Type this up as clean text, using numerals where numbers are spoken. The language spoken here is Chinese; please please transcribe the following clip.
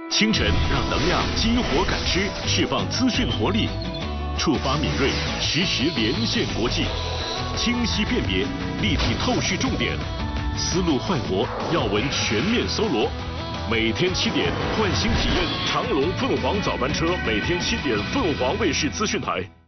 清晨让能量激活感知，释放资讯活力，触发敏锐，实时连线国际，清晰辨别，立体透视重点，思路焕活，要闻全面搜罗。每天7点，唤醒体验长龙凤凰早班车，每天7点，凤凰卫视资讯台。